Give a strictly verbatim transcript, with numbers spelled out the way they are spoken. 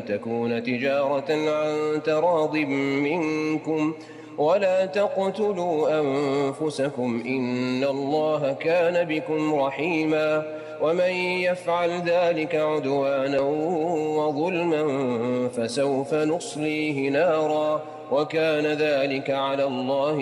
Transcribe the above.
تكون تجارة عن تراض منكم ولا تقتلوا أنفسكم إن الله كان بكم رحيما ومن يفعل ذلك عدوانا وظلما فسوف نصليه نارا وكان ذلك على الله